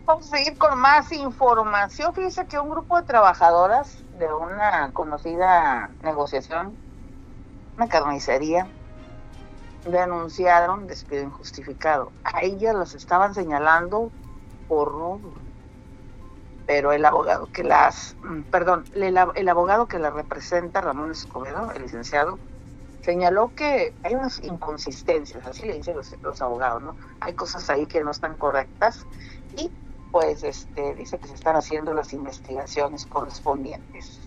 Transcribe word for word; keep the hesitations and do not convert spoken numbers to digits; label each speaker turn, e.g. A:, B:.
A: Vamos a seguir con más información. Fíjese que un grupo de trabajadoras de una conocida negociación, una carnicería, denunciaron despido injustificado. A ellas las estaban señalando por robo, pero el abogado que las, perdón, el, el abogado que las representa, Ramón Escobedo, el licenciado, señaló que hay unas inconsistencias, así le dicen los, los abogados, ¿no? Hay cosas ahí que no están correctas y pues este dice que se están haciendo las investigaciones correspondientes.